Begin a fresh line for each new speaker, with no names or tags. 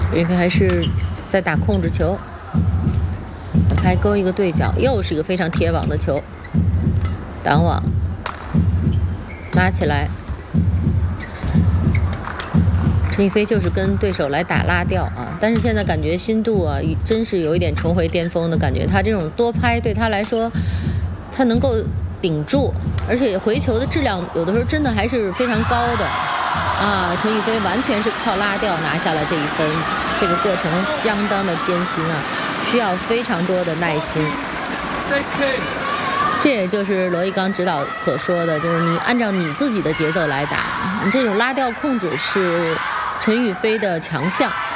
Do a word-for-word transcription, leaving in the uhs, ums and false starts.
陈雨菲还是在打控制球，还勾一个对角，又是一个非常贴网的球，挡网，拉起来。陈雨菲就是跟对手来打拉吊啊，但是现在感觉心度啊，真是有一点重回巅峰的感觉。他这种多拍对他来说，他能够顶住，而且回球的质量有的时候真的还是非常高的啊。陈雨菲完全是靠拉吊拿下了这一分，这个过程相当的艰辛啊，需要非常多的耐心。这也就是罗一刚指导所说的，就是你按照你自己的节奏来打，你这种拉吊控制是陈雨菲的强项。